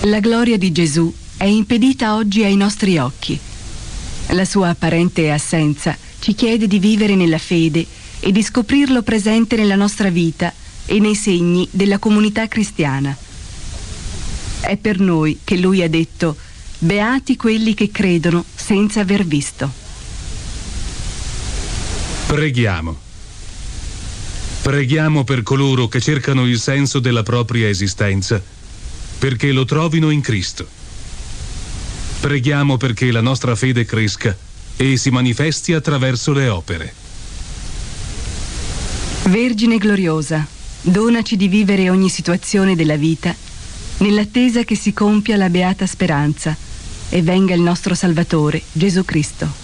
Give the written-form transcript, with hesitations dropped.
La gloria di Gesù è impedita oggi ai nostri occhi. La sua apparente assenza ci chiede di vivere nella fede e di scoprirlo presente nella nostra vita e nei segni della comunità cristiana. È per noi che lui ha detto: beati quelli che credono senza aver visto. Preghiamo. Preghiamo per coloro che cercano il senso della propria esistenza, perché lo trovino in Cristo. Preghiamo perché la nostra fede cresca e si manifesti attraverso le opere. Vergine gloriosa, donaci di vivere ogni situazione della vita nell'attesa che si compia la beata speranza e venga il nostro Salvatore, Gesù Cristo.